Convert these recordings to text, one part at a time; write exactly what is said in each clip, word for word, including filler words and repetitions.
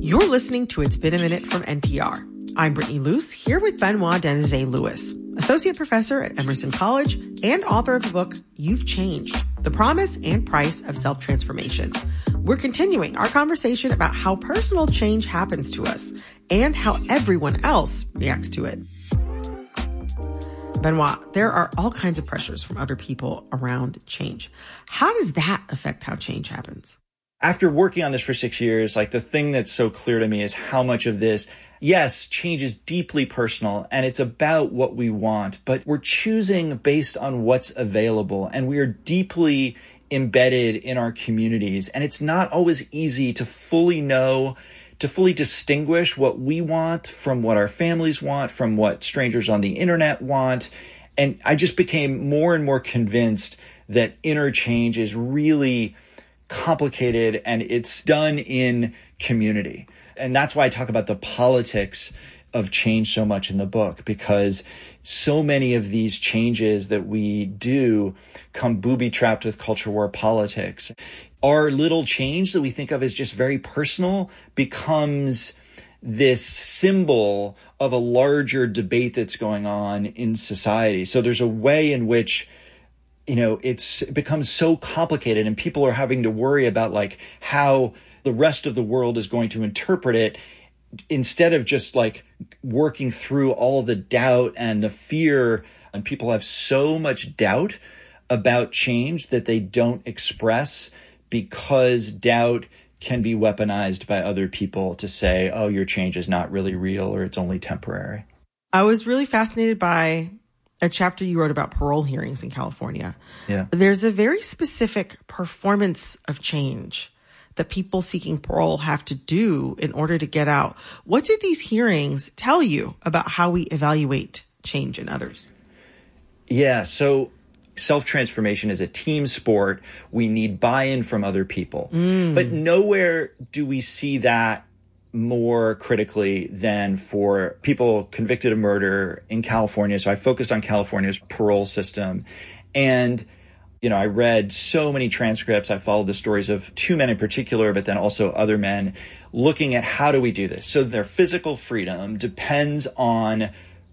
You're listening to It's Been a Minute from N P R. I'm Brittany Luce, here with Benoit Denizet-Lewis, Associate Professor at Emerson College and author of the book, You've Changed, The Promise and Price of Self-Transformation. We're continuing our conversation about how personal change happens to us and how everyone else reacts to it. Benoit, there are all kinds of pressures from other people around change. How does that affect how change happens? After working on this for six years, like the thing that's so clear to me is how much of this, yes, change is deeply personal and it's about what we want, but we're choosing based on what's available and we are deeply embedded in our communities. And it's not always easy to fully know, to fully distinguish what we want from what our families want, from what strangers on the internet want. And I just became more and more convinced that inner change is really complicated and it's done in community. And that's why I talk about the politics of change so much in the book, because so many of these changes that we do come booby-trapped with culture war politics. Our little change that we think of as just very personal becomes this symbol of a larger debate that's going on in society. So there's a way in which you know, it's, it becomes so complicated and people are having to worry about like how the rest of the world is going to interpret it instead of just like working through all the doubt and the fear. And people have so much doubt about change that they don't express because doubt can be weaponized by other people to say, oh, your change is not really real or it's only temporary. I was really fascinated by a chapter you wrote about parole hearings in California. Yeah. There's a very specific performance of change that people seeking parole have to do in order to get out. What did these hearings tell you about how we evaluate change in others? Yeah, so self-transformation is a team sport. We need buy-in from other people. Mm. But nowhere do we see that more critically than for people convicted of murder in California. So I focused on California's parole system. And, you know, I read so many transcripts. I followed the stories of two men in particular, but then also other men looking at how do we do this? So their physical freedom depends on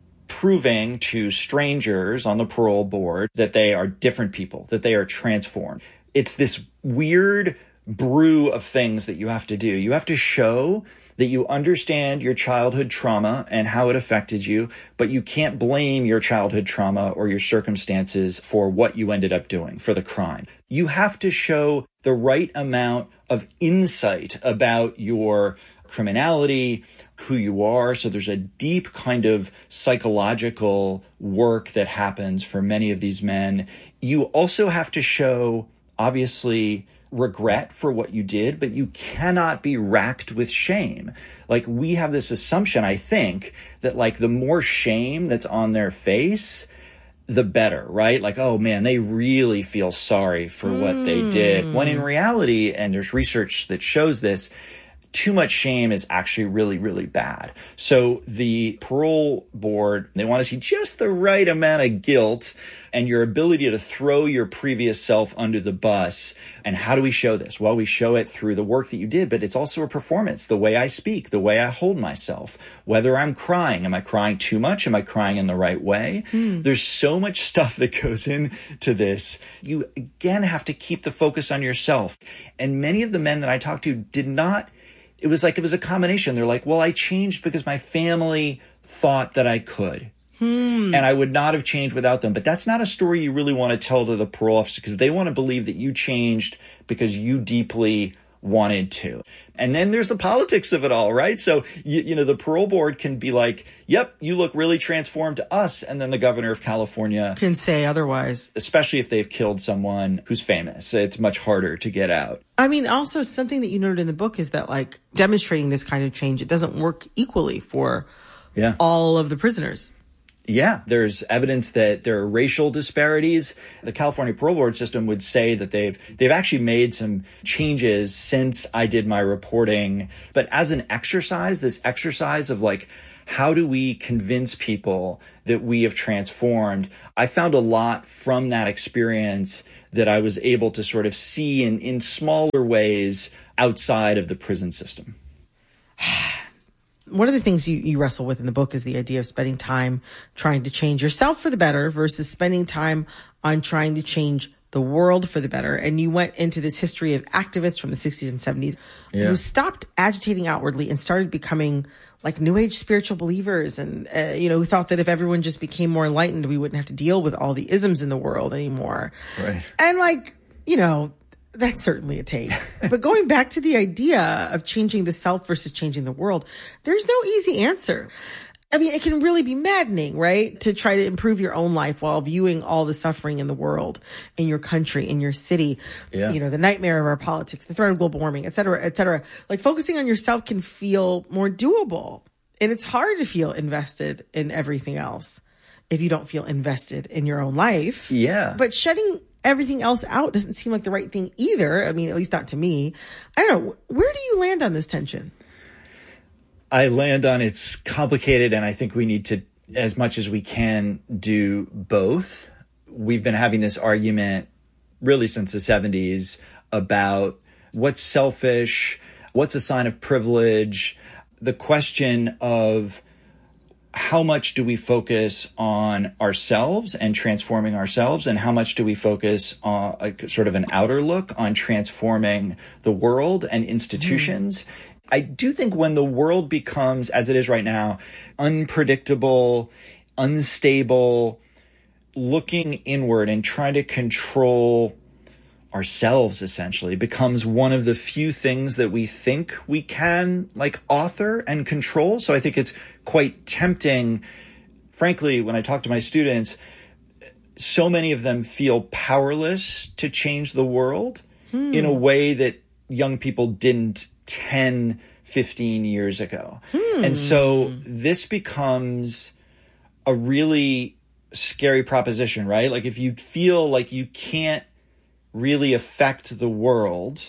proving to strangers on the parole board that they are different people, that they are transformed. It's this weird brew of things that you have to do. You have to show that you understand your childhood trauma and how it affected you, but you can't blame your childhood trauma or your circumstances for what you ended up doing, for the crime. You have to show the right amount of insight about your criminality, who you are. So there's a deep kind of psychological work that happens for many of these men. You also have to show, obviously, regret for what you did, but you cannot be racked with shame. Like we have this assumption, I think, that like the more shame that's on their face, the better, right? Like, oh man, they really feel sorry for mm. what they did. When in reality, and there's research that shows this, too much shame is actually really, really bad. So the parole board, they want to see just the right amount of guilt and your ability to throw your previous self under the bus. And how do we show this? Well, we show it through the work that you did, but it's also a performance, the way I speak, the way I hold myself, whether I'm crying. Am I crying too much? Am I crying in the right way? Mm. There's so much stuff that goes into this. You, again, have to keep the focus on yourself. And many of the men that I talked to did not. It was like, it was a combination. They're like, well, I changed because my family thought that I could. Hmm. And I would not have changed without them. But that's not a story you really want to tell to the parole officer because they want to believe that you changed because you deeply wanted to. And then there's the politics of it all, right? So, you, you know, the parole board can be like, yep, you look really transformed to us. And then the governor of California can say otherwise, especially if they've killed someone who's famous. It's much harder to get out. I mean, also something that you noted in the book is that like demonstrating this kind of change, it doesn't work equally for yeah. all of the prisoners. Yeah, there's evidence that there are racial disparities. The California parole board system would say that they've they've actually made some changes since I did my reporting. But as an exercise, this exercise of like, how do we convince people that we have transformed? I found a lot from that experience that I was able to sort of see in, in smaller ways outside of the prison system. One of the things you, you wrestle with in the book is the idea of spending time trying to change yourself for the better versus spending time on trying to change the world for the better. And you went into this history of activists from the sixties and seventies yeah. who stopped agitating outwardly and started becoming like new age spiritual believers. And, uh, you know, who thought that if everyone just became more enlightened, we wouldn't have to deal with all the isms in the world anymore. Right. And like, you know, that's certainly a take. But going back to the idea of changing the self versus changing the world, there's no easy answer. I mean, it can really be maddening, right? To try to improve your own life while viewing all the suffering in the world, in your country, in your city, yeah. you know, the nightmare of our politics, the threat of global warming, et cetera, et cetera. Like focusing on yourself can feel more doable. And it's hard to feel invested in everything else if you don't feel invested in your own life. Yeah. But shutting everything else out doesn't seem like the right thing either. I mean, at least not to me. I don't know. Where do you land on this tension? I land on it's complicated, and I think we need to, as much as we can, do both. We've been having this argument really since the seventies about what's selfish, what's a sign of privilege, the question of how much do we focus on ourselves and transforming ourselves, and how much do we focus on a, sort of an outer look on transforming the world and institutions. Mm. I do think when the world becomes, as it is right now, unpredictable, unstable, looking inward and trying to control ourselves essentially becomes one of the few things that we think we can like author and control. So I think it's quite tempting. Frankly, when I talk to my students, so many of them feel powerless to change the world hmm. in a way that young people didn't ten, fifteen years ago. Hmm. And so this becomes a really scary proposition, right? Like if you feel like you can't really affect the world,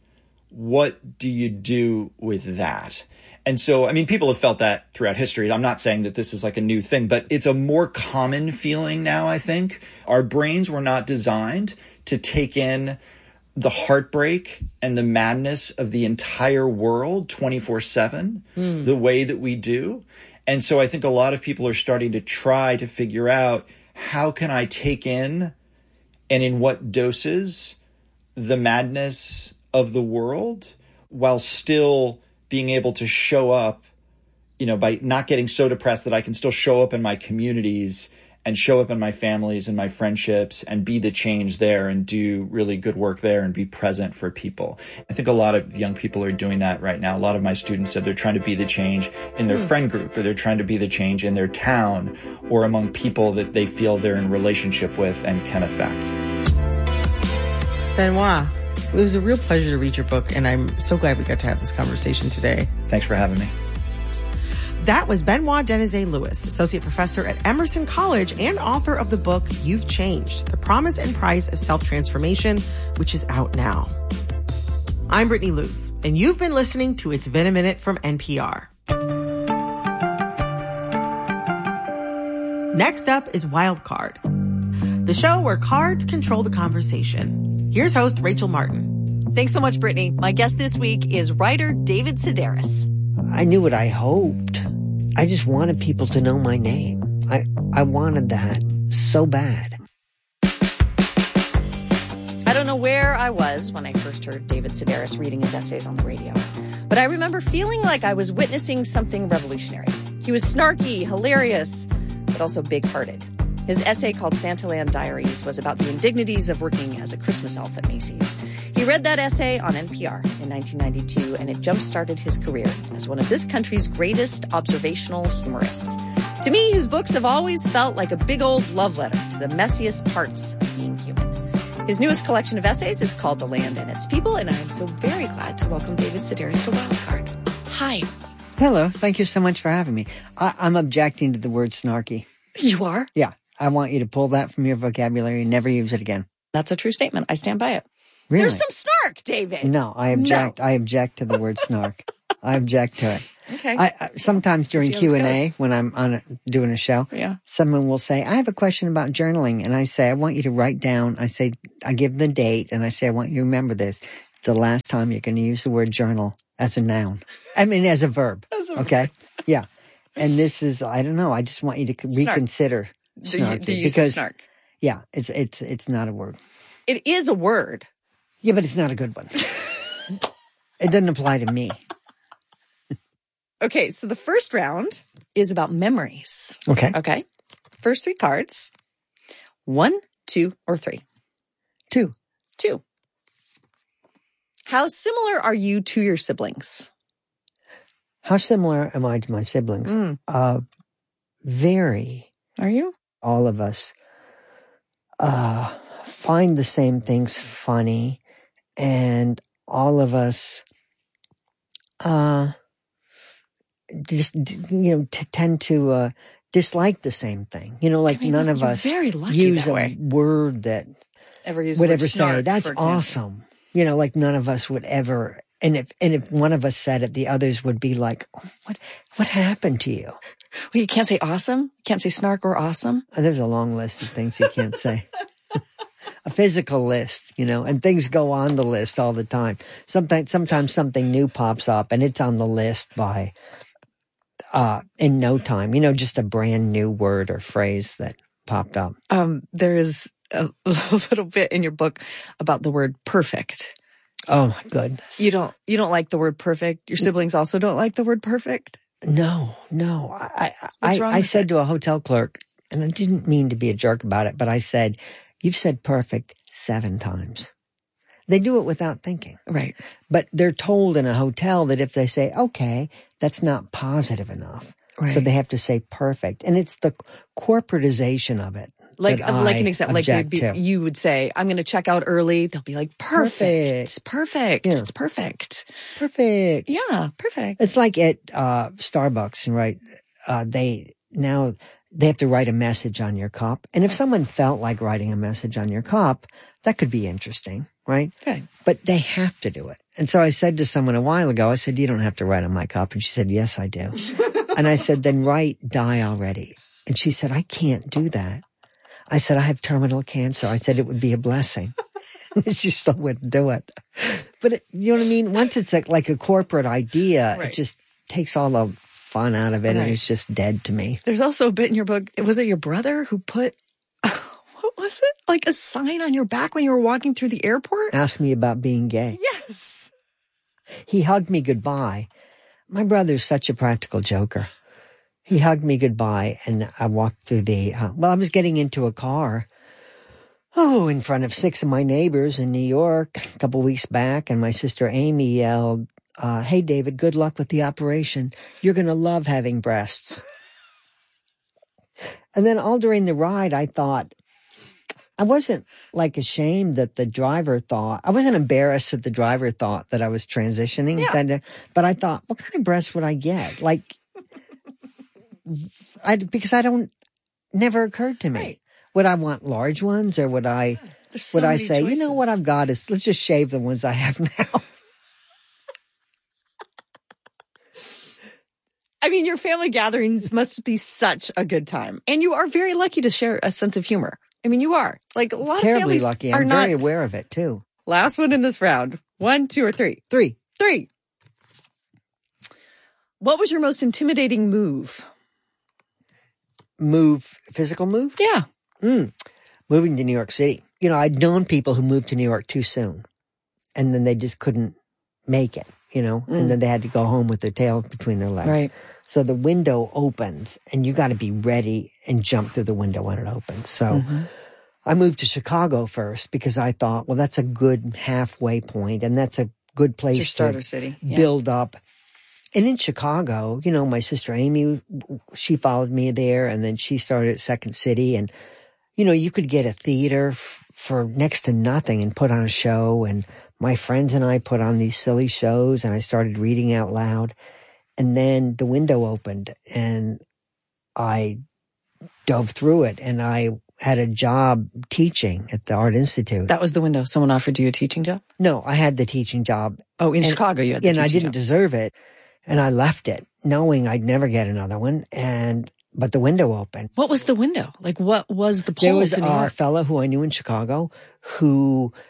what do you do with that? And so, I mean, people have felt that throughout history. I'm not saying that this is like a new thing, but it's a more common feeling now, I think. Our brains were not designed to take in the heartbreak and the madness of the entire world twenty-four seven, mm. the way that we do. And so I think a lot of people are starting to try to figure out, how can I take in and in what doses the madness of the world while still being able to show up, you know, by not getting so depressed that I can still show up in my communities and show up in my families and my friendships and be the change there and do really good work there and be present for people. I think a lot of young people are doing that right now. A lot of my students said they're trying to be the change in their friend group, or they're trying to be the change in their town or among people that they feel they're in relationship with and can affect. Benoit, it was a real pleasure to read your book, and I'm so glad we got to have this conversation today. Thanks for having me. That was Benoit Denizet-Lewis, Associate Professor at Emerson College and author of the book You've Changed, The Promise and Price of Self-Transformation, which is out now. I'm Brittany Luce, and you've been listening to It's Been a Minute from N P R. Next up is Wild Card, the show where cards control the conversation. Here's host Rachel Martin. Thanks so much, Brittany. My guest this week is writer David Sedaris. I knew what I hoped. I just wanted people to know my name. I, I wanted that so bad. I don't know where I was when I first heard David Sedaris reading his essays on the radio, but I remember feeling like I was witnessing something revolutionary. He was snarky, hilarious, but also big-hearted. His essay called Santaland Diaries was about the indignities of working as a Christmas elf at Macy's. He read that essay on N P R in nineteen ninety-two, and it jump-started his career as one of this country's greatest observational humorists. To me, his books have always felt like a big old love letter to the messiest parts of being human. His newest collection of essays is called The Land and Its People, and I'm so very glad to welcome David Sedaris to Wildcard. Hi. Hello. Thank you so much for having me. I- I'm objecting to the word snarky. You are? Yeah. I want you to pull that from your vocabulary and never use it again. That's a true statement. I stand by it. Really? There's some snark, David. No, I object. No. I object to the word snark. I object to it. Okay. I, I, sometimes during Q and A, when I'm on a, doing a show, yeah. someone will say, I have a question about journaling. And I say, I want you to write down. I say, I give the date, and I say, I want you to remember this. It's the last time you're going to use the word journal as a noun. I mean, as a verb. As a okay. Yeah. And this is, I don't know. I just want you to Snark. reconsider The, snarky the use because of snark. yeah, it's, it's, it's not a word. It is a word. Yeah, but it's not a good one. It doesn't apply to me. Okay, so the first round is about memories. Okay. Okay. First three cards. One, two, or three. Two. Two. How similar are you to your siblings? How similar am I to my siblings? Mm. Uh, very. Are you? All of us uh, find the same things funny, and all of us uh, just, you know, t- tend to uh, dislike the same thing. You know, like I mean, none of you're us very lucky use that a way. word that Ever use would the word ever say, snark, that's for example. awesome. You know, like none of us would ever. And if and if one of us said it, the others would be like, oh, "What what happened to you?" Well, you can't say awesome. You can't say snark or awesome. Uh, There's a long list of things you can't say. A physical list, you know, and things go on the list all the time. Sometimes sometimes something new pops up and it's on the list by uh in no time. You know, just a brand new word or phrase that popped up. Um, there is a, a little bit in your book about the word perfect. Oh my goodness. You don't you don't like the word perfect. Your siblings also don't like the word perfect. No, no. I I, What's I, wrong I with said it? to a hotel clerk, and I didn't mean to be a jerk about it, but I said, "You've said perfect seven times." They do it without thinking. Right. But they're told in a hotel that if they say, okay, that's not positive enough. Right. So they have to say perfect. And it's the corporatization of it. Like that like I an example, like object they'd be, to. you would say, "I'm going to check out early." They'll be like, "Perfect, Perfect. perfect, Yeah. it's perfect." Perfect. Yeah, perfect. It's like at uh, Starbucks, right? Uh, they now they have to write a message on your cup. And if someone felt like writing a message on your cup, that could be interesting, right? Okay. But they have to do it. And so I said to someone a while ago, I said, "You don't have to write on my cup." And she said, "Yes, I do." And I said, "Then write die already." And she said, "I can't do that." I said, "I have terminal cancer." I said, "It would be a blessing." She still wouldn't do it. But it, you know what I mean? Once it's like, like a corporate idea, Right. it just takes all the fun out of it, Right. and it's just dead to me. There's also a bit in your book. Was it your brother who put, what was it? Like a sign on your back when you were walking through the airport? Ask me about being gay. Yes. He hugged me goodbye. My brother's such a practical joker. He hugged me goodbye, and I walked through the, uh, well, I was getting into a car, oh, in front of six of my neighbors in New York a couple weeks back, and my sister Amy yelled, uh, "Hey, David, good luck with the operation. You're going to love having breasts." And then all during the ride, I thought, I wasn't like ashamed that the driver thought, I wasn't embarrassed that the driver thought that I was transitioning, Yeah. Then, but I thought, what kind of breasts would I get? Like, I, because I don't, never occurred to me. Right. Would I want large ones, or would I, There's so would I many say, you know what choices. I've got is, let's just shave the ones I have now. I mean, your family gatherings must be such a good time. And you are very lucky to share a sense of humor. I mean, you are. Like, a lot of Terribly families lucky. are I'm not. very aware of it too. Last one in this round. One, two, or three? Three, Three. What was your most intimidating move? move, physical move? Yeah. Mm. Moving to New York City. You know, I'd known people who moved to New York too soon, and then they just couldn't make it, you know, Mm. and then they had to go home with their tail between their legs. Right. So the window opens, and you got to be ready and jump through the window when it opens. So Mm-hmm. I moved to Chicago first because I thought, well, that's a good halfway point, and that's a good place It's your starter to city. Yeah. build up. And in Chicago, you know, my sister Amy, she followed me there, and then she started at Second City, and you know, you could get a theater f- for next to nothing and put on a show. And my friends and I put on these silly shows, and I started reading out loud. And then the window opened, and I dove through it, and I had a job teaching at the Art Institute. That was the window. Someone offered you a teaching job? No, I had the teaching job, Oh, in And- Chicago you had the and I teaching didn't job. deserve it. And I left it knowing I'd never get another one. And, but the window opened. What was the window? Like, what was the There pull was to New a York? fellow who I knew in Chicago who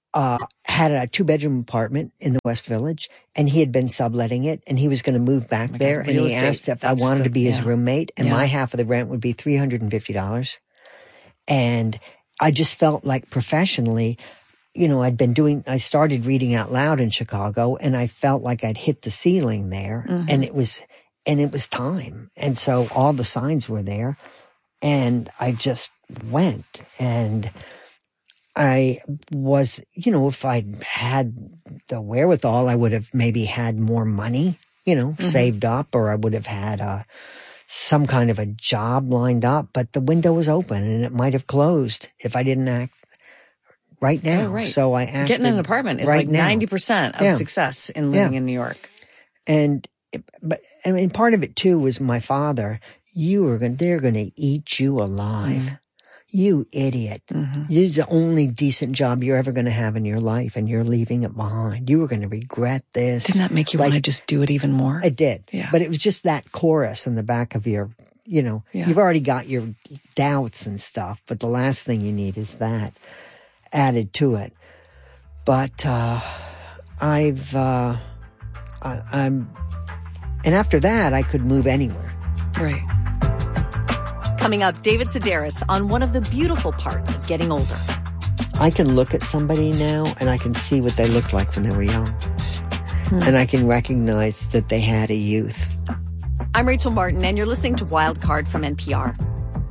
uh, had a two bedroom apartment in the West Village, and he had been subletting it, and he was going to move back Okay, there. And real he estate, asked if I that's wanted the- to be his yeah. roommate, and Yeah. my half of the rent would be three hundred fifty dollars. And I just felt like professionally, you know, I'd been doing, I started reading out loud in Chicago, and I felt like I'd hit the ceiling there, Mm-hmm. and it was, and it was time. And so all the signs were there, and I just went, and I was, you know, if I'd had the wherewithal, I would have maybe had more money, you know, Mm-hmm. saved up, or I would have had uh, some kind of a job lined up, but the window was open and it might have closed if I didn't act right now. Oh, right. So I acted Getting an apartment is right like now. ninety percent of Yeah. success in living Yeah. in New York. And, but, I mean, part of it too was my father. You are going, they're going to eat you alive. Mm-hmm. You idiot. Mhm. This is the only decent job you're ever going to have in your life, and you're leaving it behind. You were going to regret this. Didn't that make you Like, want to just do it even more? It did. Yeah. But it was just that chorus in the back of your, you know, Yeah. you've already got your doubts and stuff, but the last thing you need is that added to it. But, uh, I've, uh, I, I'm, and after that, I could move anywhere. Right. Coming up, David Sedaris on one of the beautiful parts of getting older. I can look at somebody now and I can see what they looked like when they were young. Hmm. And I can recognize that they had a youth. I'm Rachel Martin, and you're listening to Wild Card from N P R.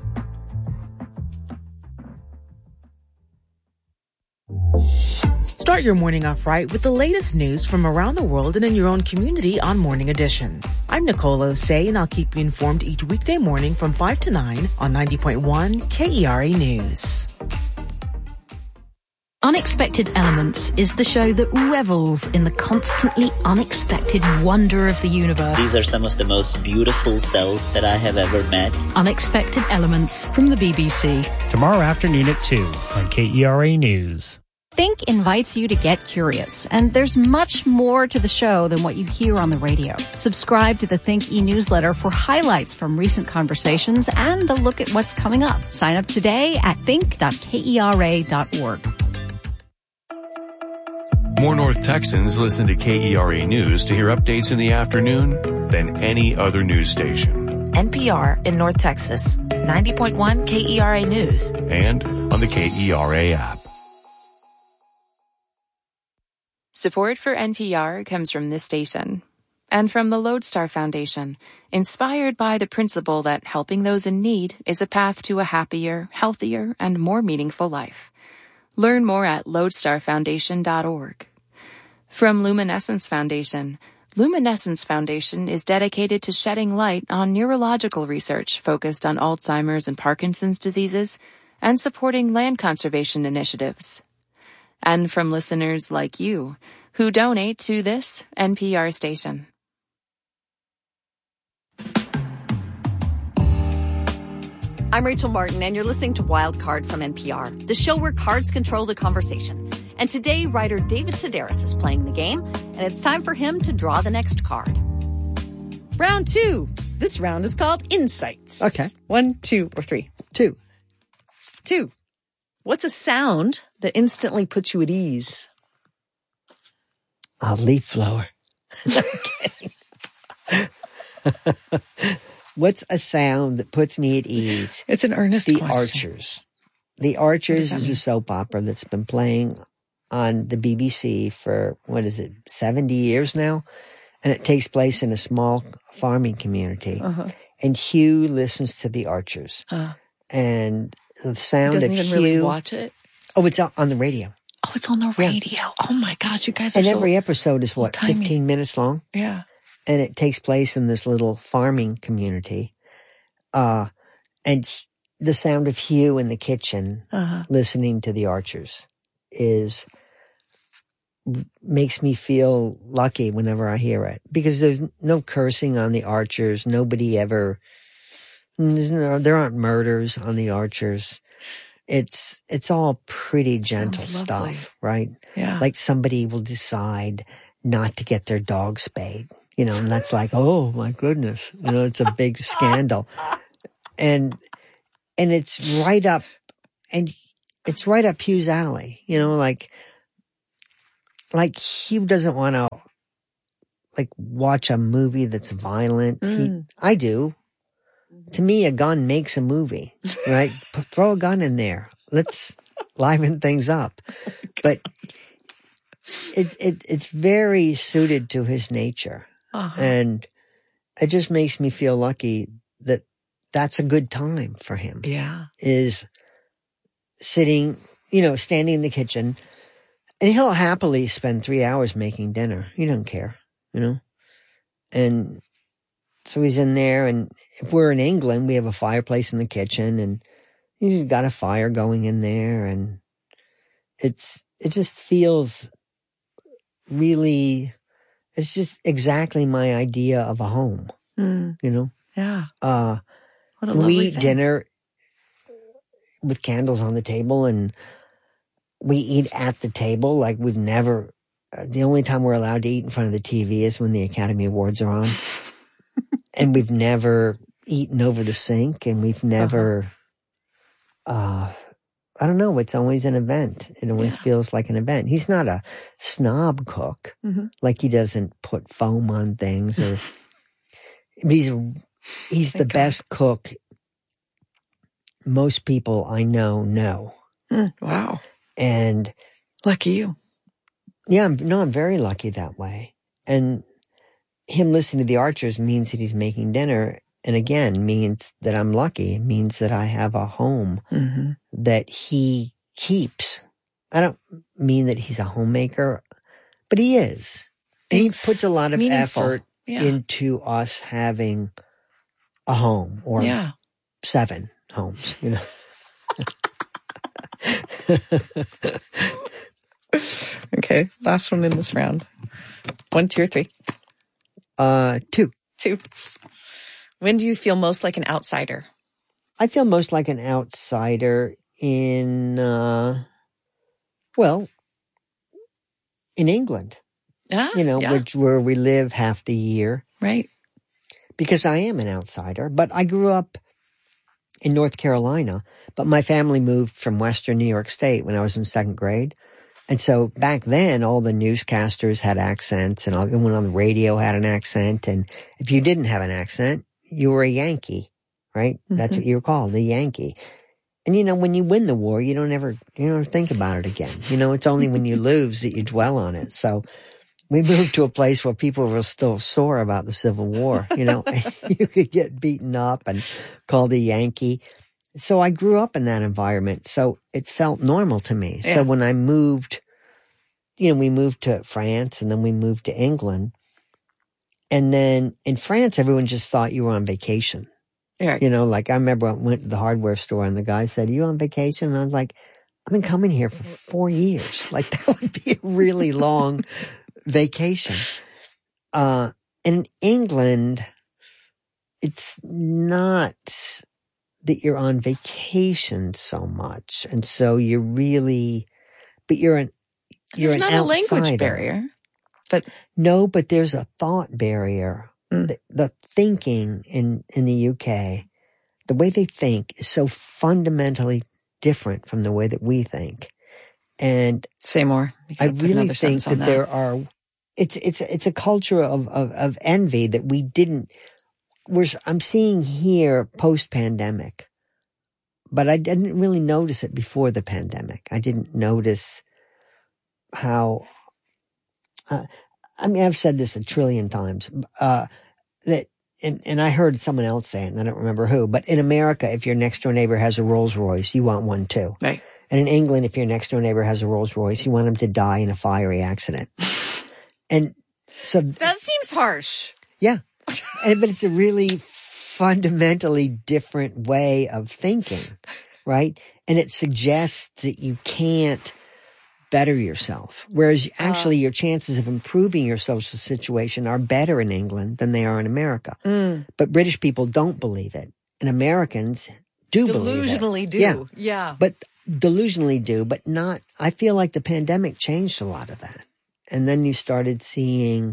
Start your morning off right with the latest news from around the world and in your own community on Morning Edition. I'm Nicole Osei, and I'll keep you informed each weekday morning from five to nine on ninety point one K E R A News. Unexpected Elements is the show that revels in the constantly unexpected wonder of the universe. These are some of the most beautiful cells that I have ever met. Unexpected Elements from the B B C. Tomorrow afternoon at two on K E R A News. Think invites you to get curious, and there's much more to the show than what you hear on the radio. Subscribe to the Think e-newsletter for highlights from recent conversations and a look at what's coming up. Sign up today at think dot kera dot org. More North Texans listen to K E R A News to hear updates in the afternoon than any other news station. N P R in North Texas, ninety point one K E R A News. And on the K E R A app. Support for N P R comes from this station and from the Lodestar Foundation, inspired by the principle that helping those in need is a path to a happier, healthier, and more meaningful life. Learn more at lodestar foundation dot org. From Luminescence Foundation, Luminescence Foundation is dedicated to shedding light on neurological research focused on Alzheimer's and Parkinson's diseases and supporting land conservation initiatives. And from listeners like you, who donate to this N P R station. I'm Rachel Martin, and you're listening to Wild Card from N P R, the show where cards control the conversation. And today, writer David Sedaris is playing the game, and it's time for him to draw the next card. Round two. This round is called Insights. Okay. One, two, or three. Two. Two. What's a sound that instantly puts you at ease? A leaf blower. No, I'm kidding. What's a sound that puts me at ease? It's an earnest The question. Archers. The Archers that is mean? a soap opera that's been playing on the B B C for, what is it, seventy years now? And it takes place in a small farming community. Uh-huh. And Hugh listens to the Archers. Uh, And the he sound doesn't of even Hugh. really watch it. Oh, it's on the radio. Oh, it's on the radio. Oh my gosh, you guys are And so every episode is what, timey. fifteen minutes long? Yeah. And it takes place in this little farming community. Uh, and the sound of Hugh in the kitchen Uh-huh. listening to the Archers is, makes me feel lucky whenever I hear it, because there's no cursing on the Archers. Nobody ever, no, there aren't murders on the Archers. It's, it's all pretty gentle Sounds lovely. stuff, right? Yeah. Like somebody will decide not to get their dog spayed, you know, and that's like, oh my goodness, you know, it's a big scandal. And, and it's right up, and it's right up Hugh's alley, you know, like like he doesn't want to like watch a movie that's violent. Mm. He, I do. To me, a gun makes a movie, right? P- throw a gun in there. Let's liven things up. But it, it, it's very suited to his nature. Uh-huh. And it just makes me feel lucky that that's a good time for him. Yeah. Is sitting, you know, standing in the kitchen, and he'll happily spend three hours making dinner. He doesn't care, you know? And so he's in there, and if we're in England, we have a fireplace in the kitchen, and he's got a fire going in there, and it's, it just feels really, it's just exactly my idea of a home, mm. you know? Yeah. Uh, what a we lovely eat thing. dinner with candles on the table, and we eat at the table like we've never, uh, the only time we're allowed to eat in front of the T V is when the Academy Awards are on. And we've never eaten over the sink, and we've never, uh-huh. uh, I don't know, it's always an event. It always yeah. feels like an event. He's not a snob cook, mm-hmm. like he doesn't put foam on things, or, but he's, he's the God. best cook most people I know know. Mm, wow. And lucky you. Yeah, I'm, no, I'm very lucky that way. And him listening to the Archers means that he's making dinner. And again, means that I'm lucky. It means that I have a home mm-hmm. that he keeps. I don't mean that he's a homemaker, but he is. And he puts a lot of meaningful. effort yeah. into us having a home, or yeah. seven homes, you know. Okay, last one in this round. One, two, or three? Uh, two. Two. When do you feel most like an outsider? I feel most like an outsider in, uh, well, in England. Ah, you know, yeah. which where we live half the year. Right. Because I am an outsider, but I grew up in North Carolina, but my family moved from Western New York State when I was in second grade. And so back then, all the newscasters had accents, and everyone on the radio had an accent. And if you didn't have an accent, you were a Yankee, right? Mm-hmm. That's what you were called, a Yankee. And, you know, when you win the war, you don't ever, you don't ever think about it again. You know, it's only when you lose that you dwell on it. So we moved to a place where people were still sore about the Civil War, you know. You could get beaten up and called a Yankee. So I grew up in that environment, so it felt normal to me. Yeah. So when I moved, you know, we moved to France, and then we moved to England. And then in France, everyone just thought you were on vacation. Yeah. You know, like I remember I went to the hardware store, and the guy said, "Are you on vacation?" And I was like, "I've been coming here for four years. Like, that would be a really long vacation." Uh, in England, it's not that you're on vacation so much. And so you're really, but you're an, you're There's an not outsider. a language barrier. But no, but there's a thought barrier. Mm. The, the thinking in, in the U K, the way they think is so fundamentally different from the way that we think. And say more. I really think that, that there are, it's, it's, it's a culture of, of, of envy that we didn't, we're, I'm seeing here post-pandemic, but I didn't really notice it before the pandemic. I didn't notice how, uh, I mean, I've said this a trillion times, uh, that, and, and I heard someone else say it, and I don't remember who, but in America, if your next door neighbor has a Rolls Royce, you want one too. Right. And in England, if your next door neighbor has a Rolls Royce, you want him to die in a fiery accident. And so that seems harsh. Yeah. And, but it's a really fundamentally different way of thinking, right? And it suggests that you can't better yourself. Whereas actually uh, your chances of improving your social situation are better in England than they are in America. Mm. But British people don't believe it. And Americans do believe it. Delusionally do. Yeah. Yeah. But delusionally do, but not, I feel like the pandemic changed a lot of that. And then you started seeing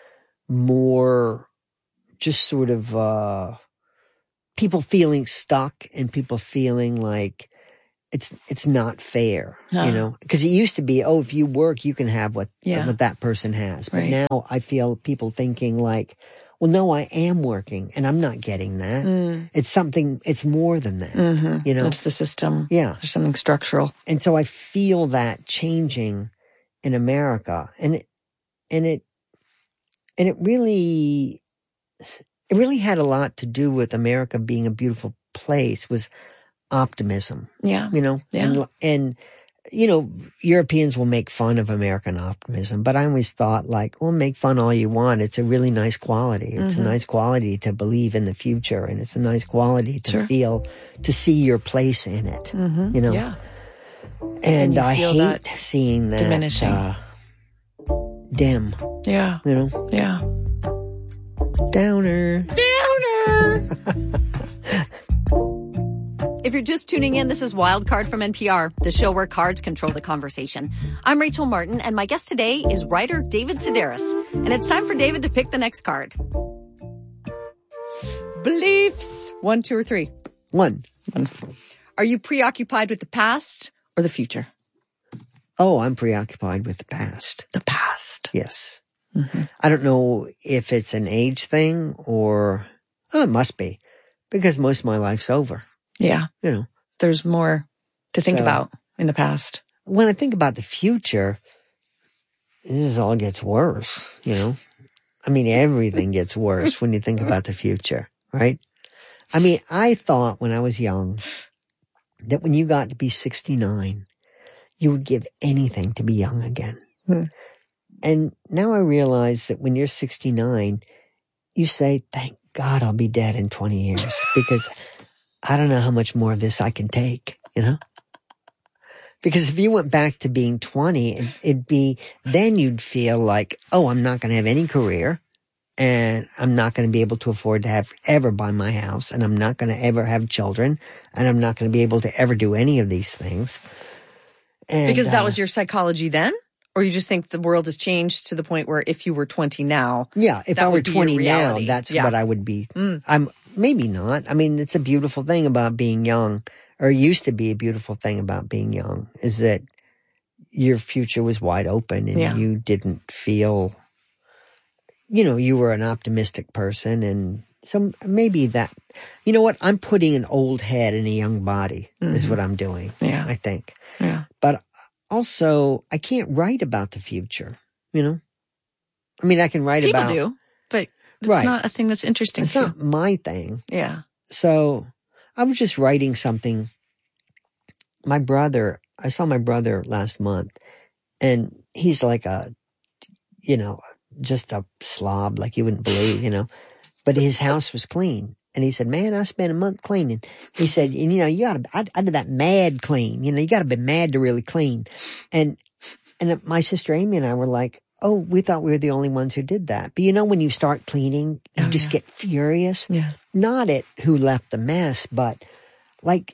more just sort of, uh, people feeling stuck and people feeling like it's it's not fair, No. you know, because it used to be, oh, if you work, you can have what Yeah. what that person has. But Right. now I feel people thinking like, well, no, I am working and I'm not getting that. Mm. It's something, it's more than that, Mm-hmm. you know. It's the system. Yeah. There's something structural. And so I feel that changing in America, and it, and it, and it really, it really had a lot to do with America being a beautiful place, was optimism, Yeah. you know, Yeah. and, and, you know, Europeans will make fun of American optimism, but I always thought like, well, make fun all you want. It's a really nice quality. It's Mhm. a nice quality to believe in the future, and it's a nice quality to Sure. feel, to see your place in it, Mm-hmm. you know? Yeah. And, And you I feel hate that seeing that diminishing. uh, dim, Yeah. you know, Yeah. downer. Downer. If you're just tuning in, this is Wildcard from N P R, the show where cards control the conversation. I'm Rachel Martin, and my guest today is writer David Sedaris. And it's time for David to pick the next card. Beliefs. One, two, or three? One. One. Are you preoccupied with the past or the future? Oh, I'm preoccupied with the past. The past. Yes. Mm-hmm. I don't know if it's an age thing or, oh, it must be, because most of my life's over, Yeah. you know. There's more to think So- about in the past. When I think about the future, this all gets worse, you know. I mean, everything gets worse when you think about the future, right? I mean, I thought when I was young that when you got to be sixty-nine, you would give anything to be young again. Hmm. And now I realize that when you're sixty-nine, you say, thank God I'll be dead in twenty years, because I don't know how much more of this I can take, you know? Because if you went back to being twenty, it, it'd be, then you'd feel like, oh, I'm not going to have any career, and I'm not going to be able to afford to have ever buy my house, and I'm not going to ever have children, and I'm not going to be able to ever do any of these things. And, Because that uh, was your psychology then? Or you just think the world has changed to the point where if you were twenty now, yeah, if that I were would be your twenty now, reality. that's Yeah. what I would be. Mm. I'm maybe not. I mean, it's a beautiful thing about being young, or used to be a beautiful thing about being young, is that your future was wide open and Yeah. you didn't feel, you know, you were an optimistic person. And so maybe that, you know what, I'm putting an old head in a young body is Mhm. what I'm doing, Yeah. I think. Yeah. But also, I can't write about the future, you know? I mean, I can write People about... do, but it's Right. not a thing that's interesting It's to not my thing. you. Yeah. So I was just writing something. My brother, I saw my brother last month, and he's like a, you know, just a slob like you wouldn't believe, you know. But his house was clean. And he said, man, I spent a month cleaning. He said, and you know, you gotta, I, I did that mad clean. You know, you gotta be mad to really clean. And, and my sister Amy and I were like, oh, we thought we were the only ones who did that. But you know, when you start cleaning, you Oh, just yeah. get furious. Yeah. Not at who left the mess, but like,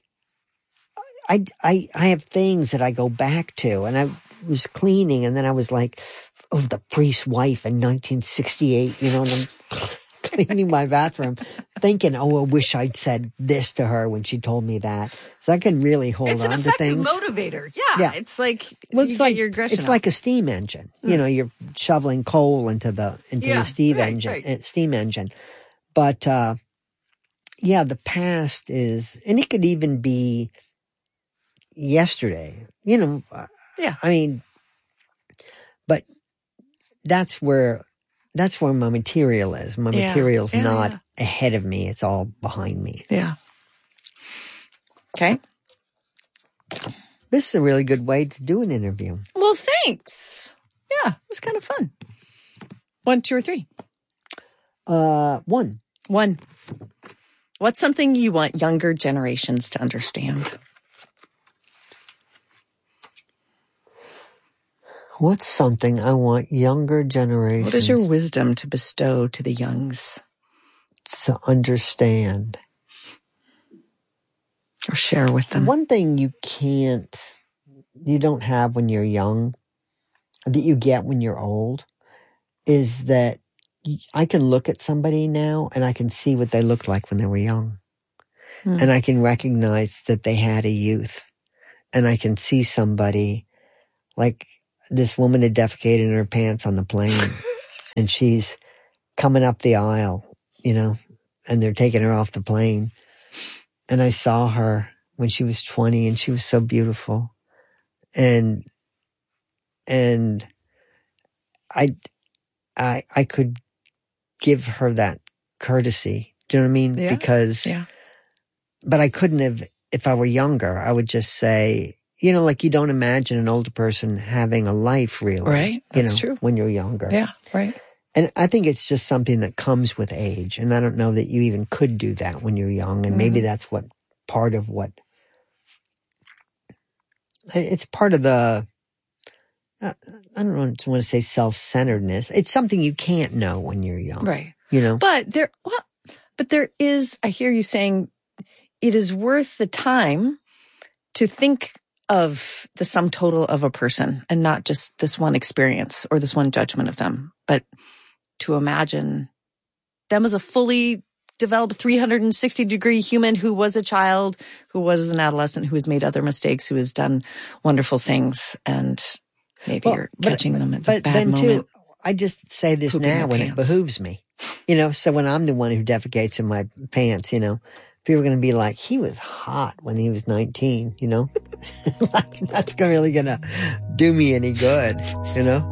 I, I, I have things that I go back to, and I was cleaning, and then I was like, oh, the priest's wife in nineteen sixty-eight, you know, and I'm cleaning my bathroom thinking, oh, I wish I'd said this to her when she told me that. So I can really hold It's an on to effective things. motivator. Yeah. Yeah. It's like, Well, you it's get like your aggression it's out. like a steam engine. You know, you're shoveling coal into the into Yeah, the steam right, engine, right. uh, steam engine. But uh, yeah, the past is, and it could even be yesterday. You know, uh, Yeah. I mean, but that's where that's where my material is. My Yeah, material's yeah, not yeah. ahead of me; it's all behind me. Yeah. Okay. This is a really good way to do an interview. Well, thanks. Yeah. It's kind of fun. One, two, or three. Uh, one. One. What's something you want younger generations to understand? What's something I want younger generations What is your wisdom to bestow to the youngs to understand? or share with them? One thing you can't, you don't have when you're young, that you get when you're old, is that I can look at somebody now and I can see what they looked like when they were young. Hmm. And I can recognize that they had a youth and I can see somebody, like this woman had defecated in her pants on the plane, and she's coming up the aisle, you know, and they're taking her off the plane. And I saw her when she was twenty, and she was so beautiful. And, and I, I, I could give her that courtesy. Do you know what I mean? Yeah. Because, yeah. but I couldn't have, if I were younger, I would just say, you know, like you don't imagine an older person having a life really. Right. That's you know, true. when you're younger. Yeah. Right. And I think it's just something that comes with age. And I don't know that you even could do that when you're young. And mm-hmm. maybe that's what part of what, it's part of the, I don't want to say self-centeredness. It's something you can't know when you're young. Right. You know? But there, well, but there is, I hear you saying it is worth the time to think of the sum total of a person and not just this one experience or this one judgment of them, but to imagine them as a fully developed three hundred sixty degree human who was a child, who was an adolescent, who has made other mistakes, who has done wonderful things, and maybe well, you're but, catching them at the but bad then moment. Too, I just say this now when it behooves me. You know, so when I'm the one who defecates in my pants, you know, people are going to be like, he was hot when he was nineteen, you know? Like, that's really going to do me any good, you know?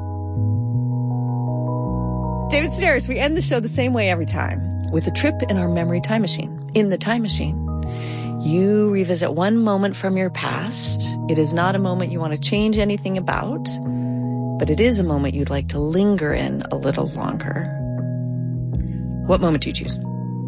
David Sedaris, we end the show the same way every time, with a trip in our memory time machine. In the time machine, you revisit one moment from your past. It is not a moment you want to change anything about, but it is a moment you'd like to linger in a little longer. What moment do you choose?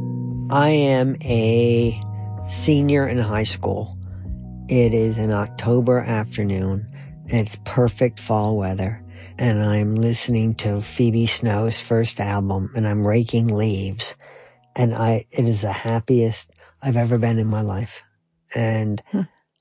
I am a senior in high school. It is an October afternoon, and it's perfect fall weather. And I'm listening to Phoebe Snow's first album, and I'm raking leaves. And I, it is the happiest I've ever been in my life. And hmm.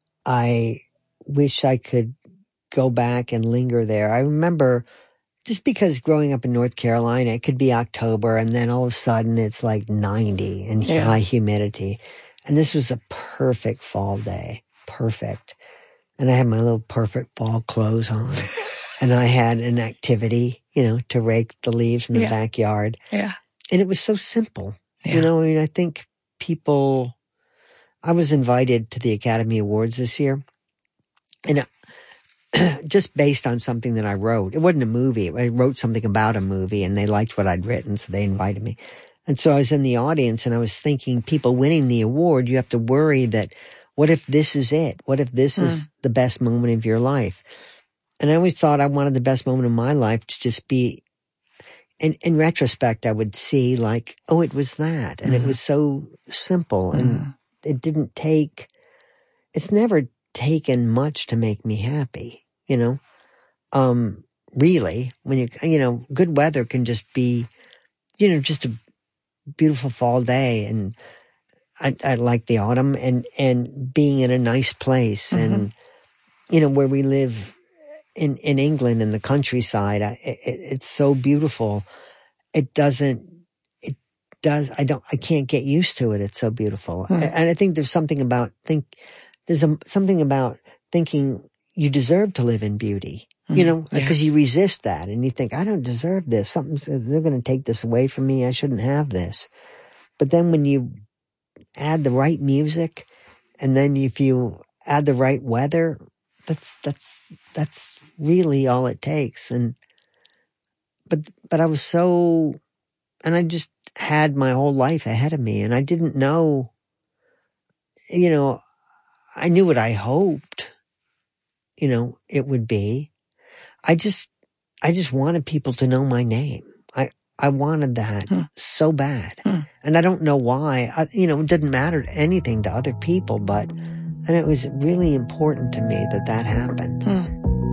I wish I could go back and linger there. I remember just because growing up in North Carolina, it could be October, and then all of a sudden it's like ninety and yeah. high humidity. And this was a perfect fall day. Perfect. And I had my little perfect fall clothes on. And I had an activity, you know, to rake the leaves in the yeah. backyard. Yeah. And it was so simple. Yeah. You know, I mean, I think people, I was invited to the Academy Awards this year. And just based on something that I wrote. It wasn't a movie. I wrote something about a movie, and they liked what I'd written, so they invited me. And so I was in the audience, and I was thinking, people winning the award, you have to worry that, what if this is it? What if this mm. is the best moment of your life? And I always thought I wanted the best moment of my life to just be, in, in retrospect, I would see like, oh, it was that. And mm. it was so simple, and mm. it didn't take, it's never taken much to make me happy. You know, um, really, when you, you know, good weather can just be, you know, just a beautiful fall day. And I, I like the autumn and, and being in a nice place mm-hmm. and, you know, where we live in, in England in the countryside, I, it, it's so beautiful. It doesn't, it does, I don't, I can't get used to it. It's so beautiful. Mm-hmm. And I think there's something about, think, there's a, something about thinking, you deserve to live in beauty, you know, because yeah. you resist that and you think, I don't deserve this. Something, they're going to take this away from me. I shouldn't have this. But then when you add the right music, and then if you add the right weather, that's, that's, that's really all it takes. And, but, but I was so, and I just had my whole life ahead of me, and I didn't know, you know, I knew what I hoped, you know, it would be. I just, I just wanted people to know my name. I, I wanted that hmm. so bad. Hmm. And I don't know why. I, you know, it didn't matter anything to other people, but, and it was really important to me that that happened. Hmm.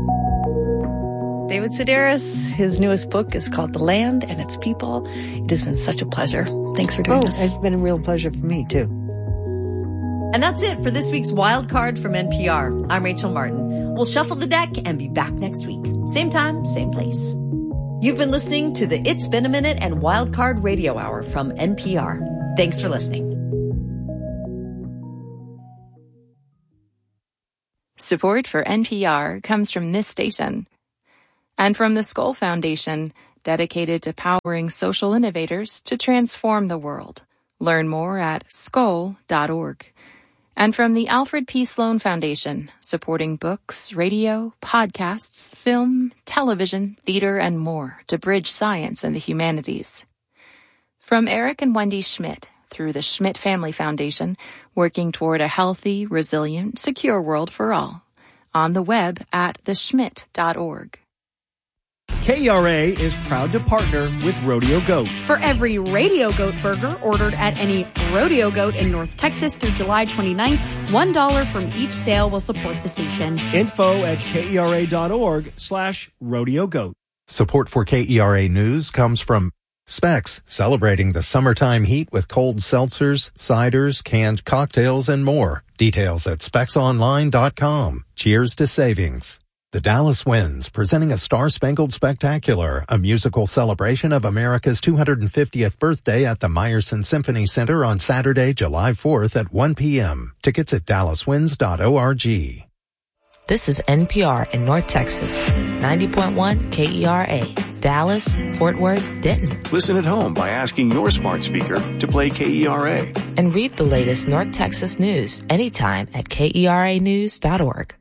David Sedaris, his newest book is called The Land and Its People. It has been such a pleasure. Thanks for doing oh, this. It's been a real pleasure for me, too. And that's it for this week's Wild Card from N P R. I'm Rachel Martin. We'll shuffle the deck and be back next week. Same time, same place. You've been listening to the It's Been a Minute and Wild Card Radio Hour from N P R. Thanks for listening. Support for N P R comes from this station. And from the Skoll Foundation, dedicated to powering social innovators to transform the world. Learn more at skoll dot org. And from the Alfred P. Sloan Foundation, supporting books, radio, podcasts, film, television, theater, and more to bridge science and the humanities. From Eric and Wendy Schmidt, through the Schmidt Family Foundation, working toward a healthy, resilient, secure world for all. On the web at the schmidt dot org. K E R A is proud to partner with Rodeo Goat. For every Radio Goat burger ordered at any Rodeo Goat in North Texas through July twenty-ninth, one dollar from each sale will support the station. Info at K E R A dot org slash Rodeo Goat. Support for K E R A News comes from Specs, celebrating the summertime heat with cold seltzers, ciders, canned cocktails, and more. Details at specs online dot com. Cheers to savings. The Dallas Winds, presenting a Star-Spangled Spectacular, a musical celebration of America's two hundred fiftieth birthday at the Meyerson Symphony Center on Saturday, July fourth at one p.m. Tickets at dallas winds dot org. This is N P R in North Texas, ninety point one K E R A, Dallas, Fort Worth, Denton. Listen at home by asking your smart speaker to play K E R A. And read the latest North Texas news anytime at K E R A news dot org.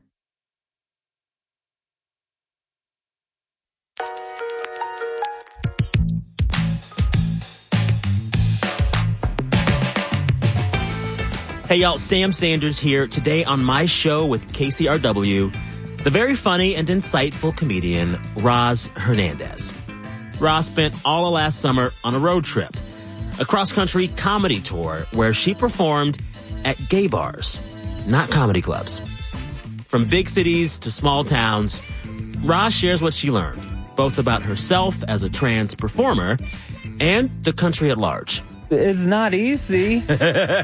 Hey y'all, Sam Sanders here. Today on my show with K C R W, the very funny and insightful comedian Roz Hernandez. Roz spent all of last summer on a road trip, a cross-country comedy tour where she performed at gay bars, not comedy clubs. From big cities to small towns, Roz shares what she learned, both about herself as a trans performer and the country at large. It's not easy. it,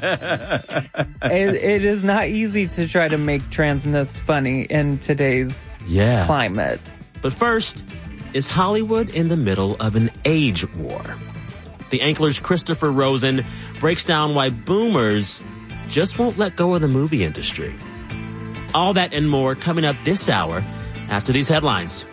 it is not easy to try to make transness funny in today's yeah. climate. But first, is Hollywood in the middle of an age war? The Ankler's Christopher Rosen breaks down why boomers just won't let go of the movie industry. All that and more coming up this hour after these headlines.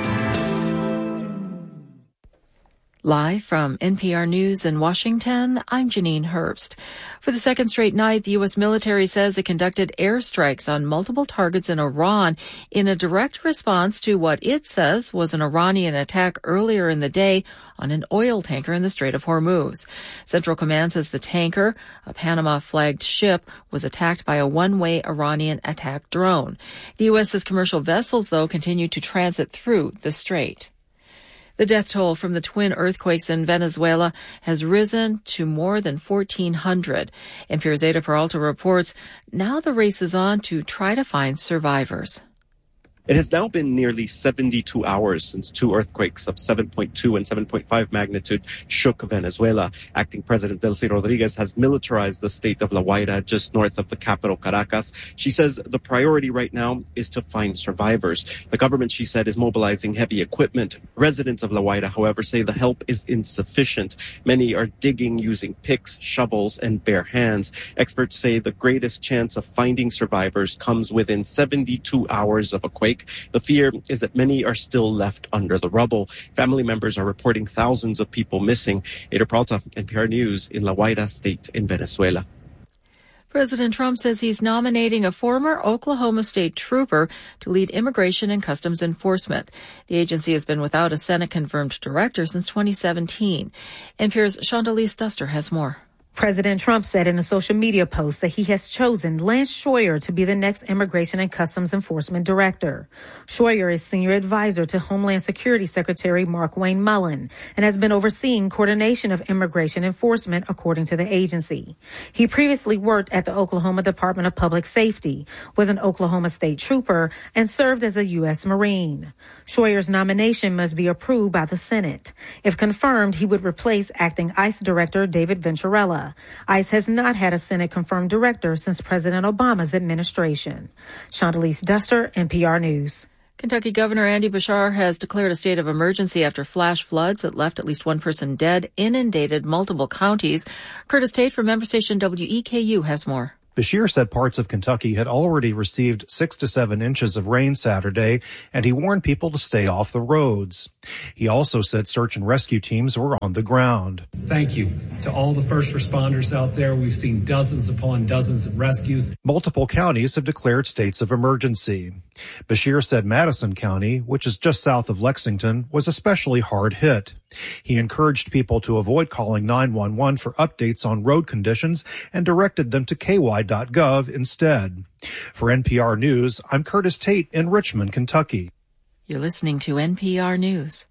Live from N P R News in Washington, I'm Janine Herbst. For the second straight night, the U S military says it conducted airstrikes on multiple targets in Iran in a direct response to what it says was an Iranian attack earlier in the day on an oil tanker in the Strait of Hormuz. Central Command says the tanker, a Panama-flagged ship, was attacked by a one-way Iranian attack drone. The U S says commercial vessels, though, continue to transit through the strait. The death toll from the twin earthquakes in Venezuela has risen to more than fourteen hundred. N P R's Ada Peralta reports now the race is on to try to find survivors. It has now been nearly seventy-two hours since two earthquakes of seven point two and seven point five magnitude shook Venezuela. Acting President Delcy Rodriguez has militarized the state of La Guaira, just north of the capital, Caracas. She says the priority right now is to find survivors. The government, she said, is mobilizing heavy equipment. Residents of La Guaira, however, say the help is insufficient. Many are digging using picks, shovels, and bare hands. Experts say the greatest chance of finding survivors comes within seventy-two hours of a quake. The fear is that many are still left under the rubble. Family members are reporting thousands of people missing. Ada Peralta, N P R News in La Guaira State in Venezuela. President Trump says he's nominating a former Oklahoma State trooper to lead immigration and customs enforcement. The agency has been without a Senate-confirmed director since twenty seventeen. N P R's Shondelise Duster has more. President Trump said in a social media post that he has chosen Lance Schroyer to be the next Immigration and Customs Enforcement Director. Schroyer is senior advisor to Homeland Security Secretary Markwayne Mullin and has been overseeing coordination of immigration enforcement, according to the agency. He previously worked at the Oklahoma Department of Public Safety, was an Oklahoma State trooper, and served as a U S Marine. Schroyer's nomination must be approved by the Senate. If confirmed, he would replace acting ICE Director David Venturella. ICE has not had a Senate-confirmed director since President Obama's administration. Shondelise Duster, N P R News. Kentucky Governor Andy Beshear has declared a state of emergency after flash floods that left at least one person dead, inundated multiple counties. Curtis Tate from member station W E K U has more. Beshear said parts of Kentucky had already received six to seven inches of rain Saturday, and he warned people to stay off the roads. He also said search and rescue teams were on the ground. Thank you to all the first responders out there. We've seen dozens upon dozens of rescues. Multiple counties have declared states of emergency. Beshear said Madison County, which is just south of Lexington, was especially hard hit. He encouraged people to avoid calling nine one one for updates on road conditions and directed them to k y dot gov instead. For N P R News, I'm Curtis Tate in Richmond, Kentucky. You're listening to N P R News.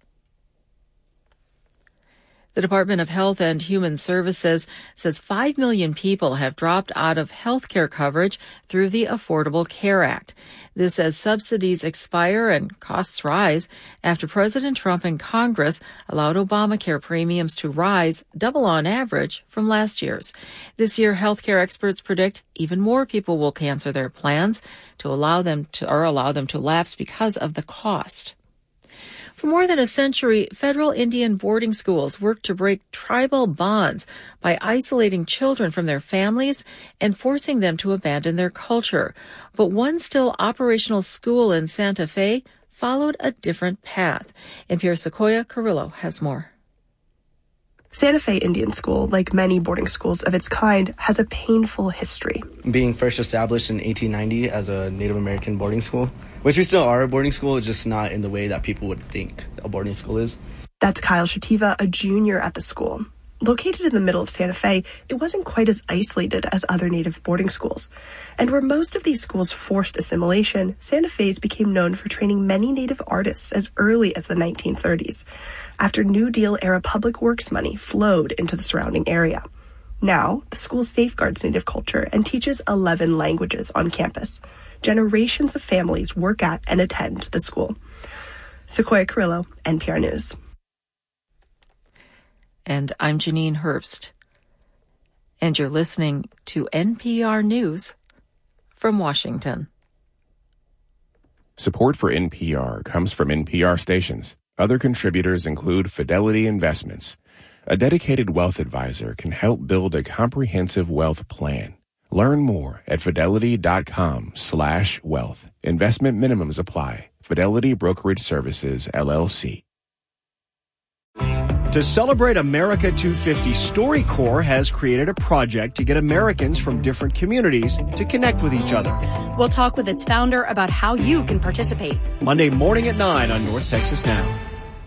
The Department of Health and Human Services says five million people have dropped out of health care coverage through the Affordable Care Act. This as subsidies expire and costs rise after President Trump and Congress allowed Obamacare premiums to rise double on average from last year's. This year, healthcare experts predict even more people will cancel their plans to allow them to, or allow them to lapse because of the cost. For more than a century, federal Indian boarding schools worked to break tribal bonds by isolating children from their families and forcing them to abandon their culture. But one still operational school in Santa Fe followed a different path. N P R's Sequoia Carrillo has more. Santa Fe Indian School, like many boarding schools of its kind, has a painful history. Being first established in eighteen ninety as a Native American boarding school, which we still are a boarding school, just not in the way that people would think a boarding school is. That's Kyle Shativa, a junior at the school. Located in the middle of Santa Fe, it wasn't quite as isolated as other Native boarding schools. And where most of these schools forced assimilation, Santa Fe's became known for training many Native artists as early as the nineteen thirties, after New Deal-era public works money flowed into the surrounding area. Now, the school safeguards Native culture and teaches eleven languages on campus. Generations of families work at and attend the school. Sequoia Carrillo, N P R News. And I'm Janine Herbst. And you're listening to N P R News from Washington. Support for N P R comes from N P R stations. Other contributors include Fidelity Investments. A dedicated wealth advisor can help build a comprehensive wealth plan. Learn more at fidelity.com slash wealth. Investment minimums apply. Fidelity Brokerage Services, L L C. To celebrate America two fifty, StoryCorps has created a project to get Americans from different communities to connect with each other. We'll talk with its founder about how you can participate. Monday morning at nine on North Texas Now.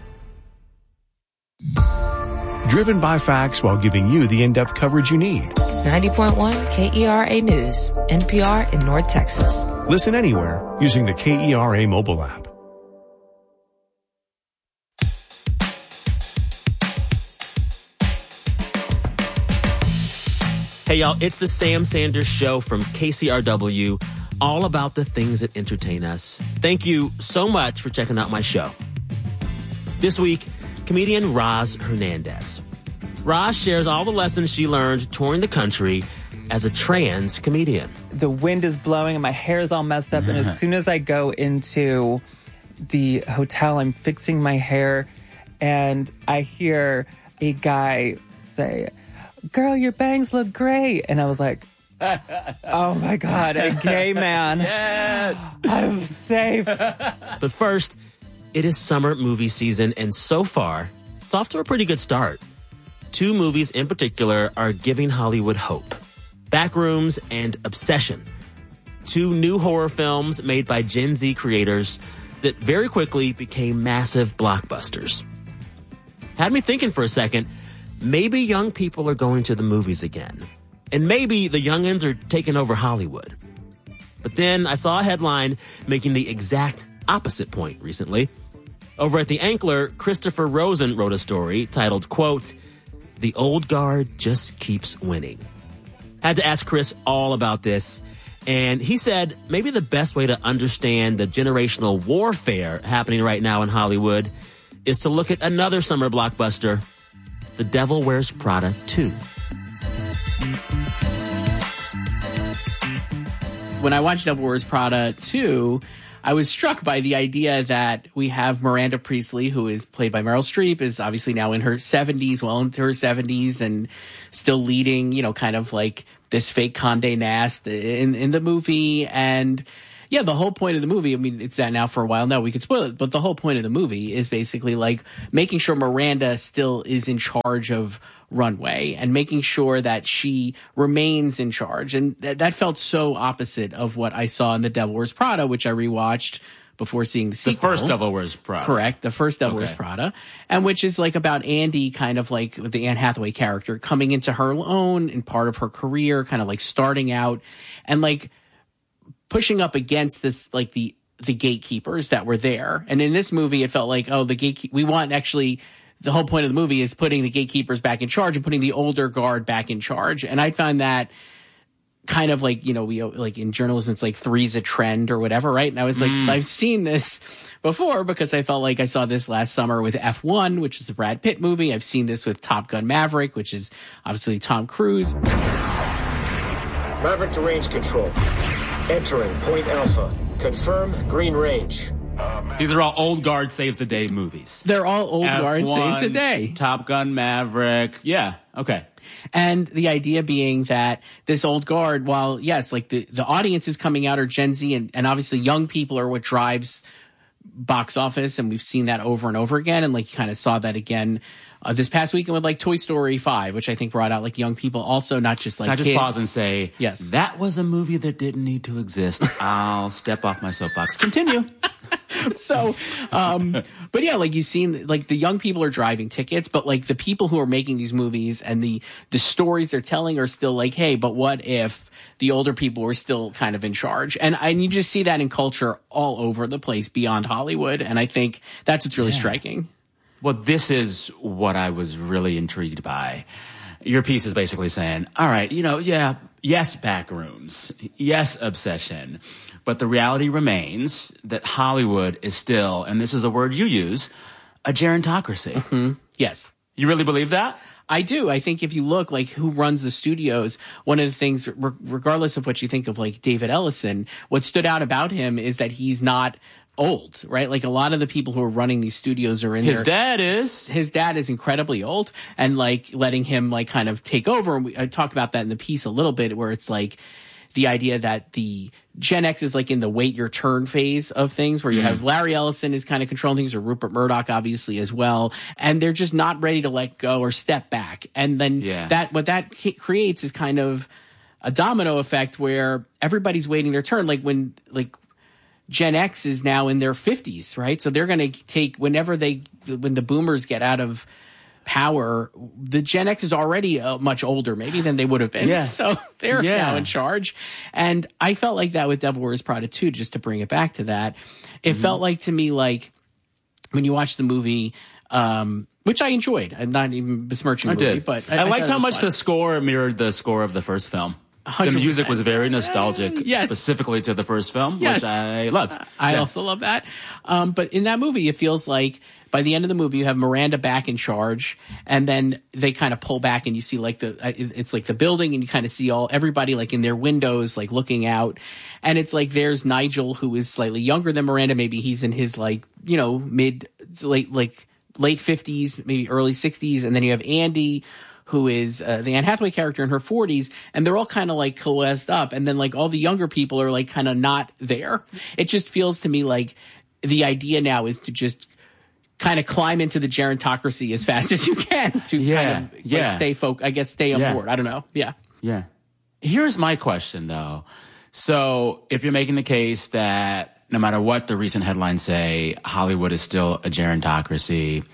Driven by facts while giving you the in-depth coverage you need. ninety point one K E R A News, N P R in North Texas. Listen anywhere using the K E R A mobile app. Hey, y'all, it's the Sam Sanders Show from K C R W, all about the things that entertain us. Thank you so much for checking out my show. This week, comedian Roz Hernandez. Roz shares all the lessons she learned touring the country as a trans comedian. The wind is blowing and my hair is all messed up. And as soon as I go into the hotel, I'm fixing my hair and I hear a guy say, "Girl, your bangs look great." And I was like, oh my God, a gay man. Yes. I'm safe. But first, it is summer movie season, and so far, it's off to a pretty good start. Two movies in particular are giving Hollywood hope. Backrooms and Obsession. Two new horror films made by Gen Z creators that very quickly became massive blockbusters. Had me thinking for a second, maybe young people are going to the movies again. And maybe the youngins are taking over Hollywood. But then I saw a headline making the exact opposite point recently. Over at The Ankler, Christopher Rosen wrote a story titled, quote, "The old guard just keeps winning." Had to ask Chris all about this. And he said maybe the best way to understand the generational warfare happening right now in Hollywood is to look at another summer blockbuster, The Devil Wears Prada two. When I watched Devil Wears Prada two, I was struck by the idea that we have Miranda Priestly, who is played by Meryl Streep, is obviously now in her seventies, well into her seventies, and still leading, you know, kind of like this fake Condé Nast in, in the movie. And yeah, the whole point of the movie, I mean, it's out now for a while now, we could spoil it, but the whole point of the movie is basically like making sure Miranda still is in charge of Runway and making sure that she remains in charge. And th- that felt so opposite of what I saw in The Devil Wears Prada, which I rewatched before seeing the sequel. The first Devil Wears Prada. Correct. The first Devil okay. Wears Prada. And which is like about Andy, kind of like the Anne Hathaway character, coming into her own in part of her career, kind of like starting out and like pushing up against this, like the, the gatekeepers that were there. And in this movie, it felt like, oh, the gatekeep, we want actually, the whole point of the movie is putting the gatekeepers back in charge and putting the older guard back in charge. And I find that kind of like, you know, we like in journalism, it's like three's a trend or whatever, right? And I was like, mm. I've seen this before because I felt like I saw this last summer with F one, which is the Brad Pitt movie. I've seen this with Top Gun Maverick, which is obviously Tom Cruise. Maverick to range control. Entering Point Alpha. Confirm green range. These are all Old Guard Saves the Day movies. They're all Old F one, Guard Saves the Day. Top Gun Maverick. Yeah. Okay. And the idea being that this old guard, while yes, like the, the audience is coming out are Gen Z and, and obviously young people are what drives box office. And we've seen that over and over again. And like you kind of saw that again uh, this past weekend with like Toy Story five, which I think brought out like young people also, not just like Can I just kids. pause and say, yes, that was a movie that didn't need to exist. I'll step off my soapbox. Continue. So, um, but yeah, like you've seen, like the young people are driving tickets, but like the people who are making these movies and the, the stories they're telling are still like, hey, but what if the older people were still kind of in charge? And I, and you just see that in culture all over the place beyond Hollywood. And I think that's what's really yeah. striking. Well, this is what I was really intrigued by. Your piece is basically saying, all right, you know, yeah, yes, back rooms, yes, obsession. But the reality remains that Hollywood is still, and this is a word you use, a gerontocracy. Mm-hmm. Yes. You really believe that? I do. I think if you look like who runs the studios, one of the things, re- regardless of what you think of like David Ellison, what stood out about him is that he's not old, right? Like a lot of the people who are running these studios are in his their, dad is his dad is incredibly old, and like letting him like kind of take over. And we, I talk about that in the piece a little bit, where it's like the idea that the Gen X is like in the wait your turn phase of things, where you mm. have Larry Ellison is kind of controlling things, or Rupert Murdoch obviously as well, and they're just not ready to let go or step back. And then yeah. that what that creates is kind of a domino effect where everybody's waiting their turn. Like when like Gen X is now in their fifties, right? So they're going to take whenever they when the boomers get out of power, the Gen X is already uh, much older maybe than they would have been. Yeah. So they're yeah. now in charge. And I felt like that with Devil Wears Prada too, just to bring it back to that. It mm-hmm. felt like to me like when you watch the movie, um, which I enjoyed. I'm not even besmirching the I movie, did. but I, I, I liked I how much fun. the score mirrored the score of the first film. one hundred percent. The music was very nostalgic, yes. specifically to the first film, yes. which I loved. I yeah. also love that. Um, but in that movie, it feels like by the end of the movie, you have Miranda back in charge, and then they kind of pull back, and you see like the it's like the building, and you kind of see all everybody like in their windows, like looking out, and it's like there's Nigel, who is slightly younger than Miranda. Maybe he's in his like you know mid late like late fifties, maybe early sixties, and then you have Andy, who is uh, the Anne Hathaway character in her forties, and they're all kind of like coalesced up, and then like all the younger people are like kind of not there. It just feels to me like the idea now is to just kind of climb into the gerontocracy as fast as you can to yeah, kind of like, yeah. stay folk, I guess stay on yeah. board. I don't know. Yeah. Yeah. Here's my question though. So if you're making the case that no matter what the recent headlines say, Hollywood is still a gerontocracy,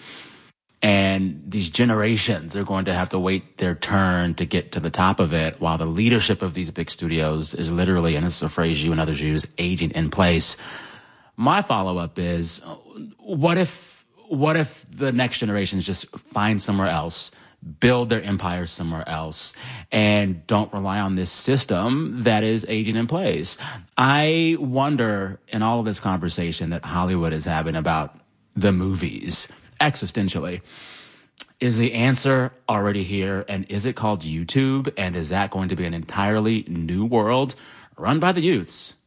and these generations are going to have to wait their turn to get to the top of it, while the leadership of these big studios is literally, and this is a phrase you and others use, aging in place. My follow-up is, what if what if the next generations just find somewhere else, build their empire somewhere else, and don't rely on this system that is aging in place? I wonder, in all of this conversation that Hollywood is having about the movies, existentially, is the answer already here? And is it called YouTube? And is that going to be an entirely new world run by the youths?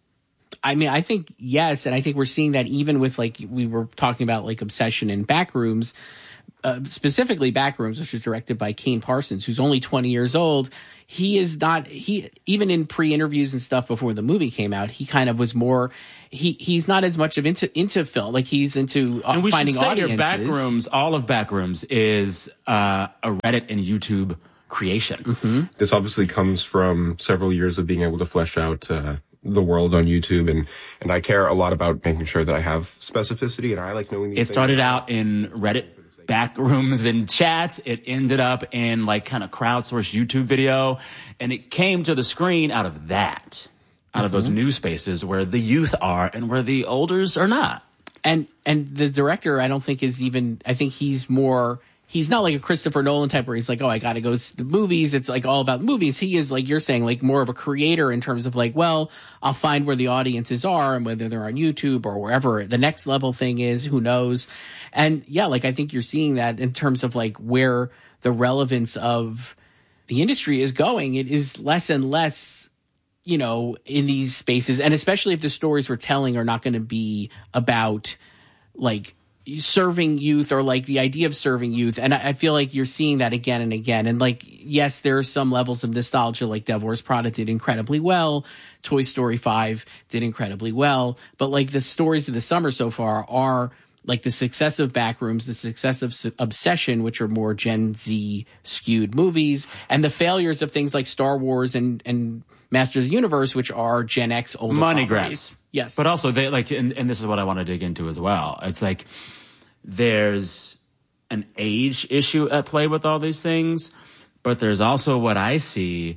I mean, I think yes, and I think we're seeing that even with, like, we were talking about, like, Obsession and Backrooms, uh, specifically Backrooms, which was directed by Kane Parsons, who's only twenty years old. He is not, he, even in pre-interviews and stuff before the movie came out, he kind of was more, he, he's not as much of into, into film. Like, he's into uh, and we finding should say audiences. Here, Backrooms, all of Backrooms is uh, a Reddit and YouTube creation. Mm-hmm. This obviously comes from several years of being able to flesh out uh, the world on YouTube, and and I care a lot about making sure that I have specificity, and I like knowing these It things. started out in Reddit Backrooms and chats. It ended up in, like, kind of crowdsourced YouTube video, and it came to the screen out of that, out mm-hmm. of those new spaces where the youth are and where the olders are not. And and the director, I don't think is even, I think he's more, he's not like a Christopher Nolan type where he's like, oh, I got to go to the movies. It's like all about movies. He is, like you're saying, like more of a creator in terms of like, well, I'll find where the audiences are and whether they're on YouTube or wherever the next level thing is, who knows? And yeah, like I think you're seeing that in terms of like where the relevance of the industry is going. It is less and less, you know, in these spaces. And especially if the stories we're telling are not going to be about like serving youth or like the idea of serving youth. And I, I feel like you're seeing that again and again. And like, yes, there are some levels of nostalgia, like Devil Wears Prada did incredibly well. Toy Story five did incredibly well. But like the stories of the summer so far are like the success of Backrooms, the success of Obsession, which are more Gen Z skewed movies, and the failures of things like Star Wars and, and Masters of the Universe, which are Gen X older money properties. grabs. Yes. But also they like, and, and this is what I want to dig into as well. It's like there's an age issue at play with all these things, but there's also what I see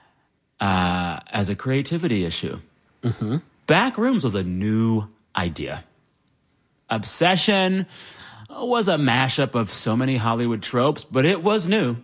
uh, as a creativity issue. Mm-hmm. Backrooms was a new idea. Obsession was a mashup of so many Hollywood tropes, but it was new.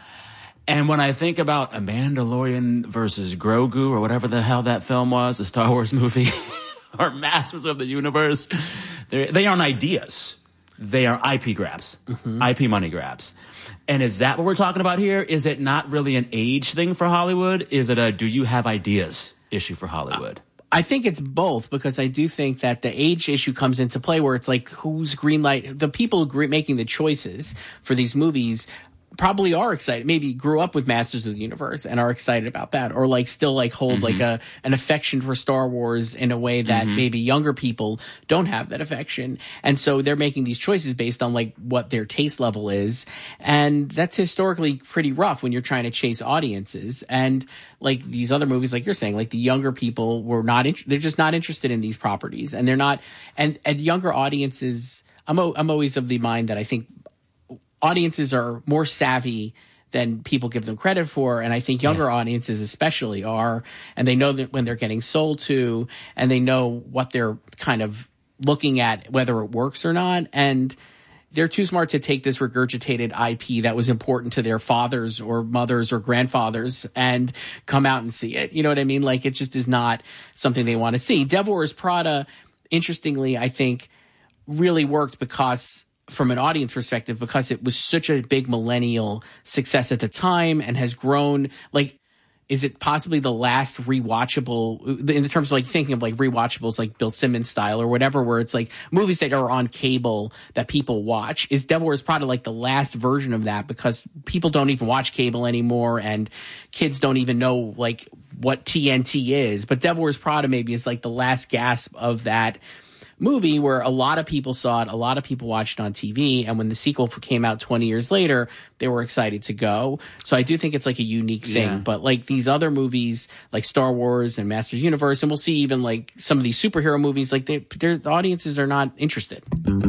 And when I think about A Mandalorian versus Grogu or whatever the hell that film was, the Star Wars movie, or Masters of the Universe, they aren't ideas. They are I P grabs, mm-hmm. I P money grabs. And is that what we're talking about here? Is it not really an age thing for Hollywood? Is it a do you have ideas issue for Hollywood? I think it's both, because I do think that the age issue comes into play where it's like who's greenlight, the people making the choices for these movies probably are excited, maybe grew up with Masters of the Universe and are excited about that, or like still like hold mm-hmm. like a an affection for Star Wars in a way that mm-hmm. maybe younger people don't have that affection. And so they're making these choices based on like what their taste level is. And that's historically pretty rough when you're trying to chase audiences. And like these other movies, like you're saying, like the younger people were not, in- they're just not interested in these properties, and they're not, and, and younger audiences, I'm, o- I'm always of the mind that I think audiences are more savvy than people give them credit for. And I think younger yeah. audiences especially are, and they know that when they're getting sold to, and they know what they're kind of looking at, whether it works or not. And they're too smart to take this regurgitated I P that was important to their fathers or mothers or grandfathers and come out and see it. You know what I mean? Like, it just is not something they want to see. Devil Wears Prada, interestingly, I think really worked because from an audience perspective, because it was such a big millennial success at the time and has grown. Like, is it possibly the last rewatchable, in terms of like thinking of like rewatchables, like Bill Simmons style or whatever, where it's like movies that are on cable that people watch? Is Devil Wears Prada like the last version of that, because people don't even watch cable anymore and kids don't even know like what T N T is? But Devil Wears Prada maybe is like the last gasp of that movie where a lot of people saw it, a lot of people watched it on T V, and when the sequel came out twenty years later, they were excited to go. So I do think it's like a unique thing. Yeah. But like these other movies, like Star Wars and Masters of the Universe, and we'll see even like some of these superhero movies, like they, their audiences are not interested.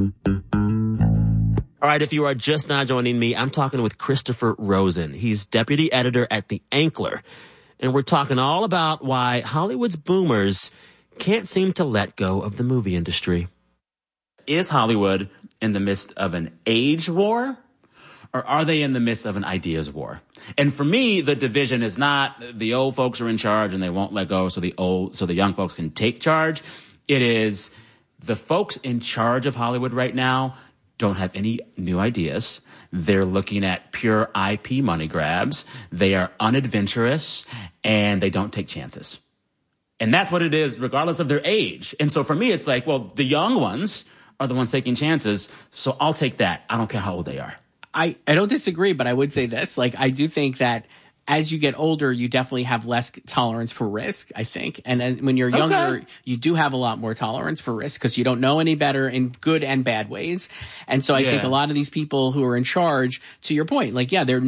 All right, if you are just now joining me, I'm talking with Christopher Rosen. He's deputy editor at The Ankler, and we're talking all about why Hollywood's boomers can't seem to let go of the movie industry. Is Hollywood in the midst of an age war, or are they in the midst of an ideas war? And for me, the division is not the old folks are in charge and they won't let go so the old, so the young folks can take charge. It is the folks in charge of Hollywood right now don't have any new ideas. They're looking at pure I P money grabs. They are unadventurous and they don't take chances. And that's what it is, regardless of their age. And so for me, it's like, well, the young ones are the ones taking chances. So I'll take that. I don't care how old they are. I, I don't disagree, but I would say this. Like, I do think that as you get older, you definitely have less tolerance for risk, I think. And then when you're younger, okay. you do have a lot more tolerance for risk because you don't know any better in good and bad ways. And so I yeah. think a lot of these people who are in charge, to your point, like, yeah, they're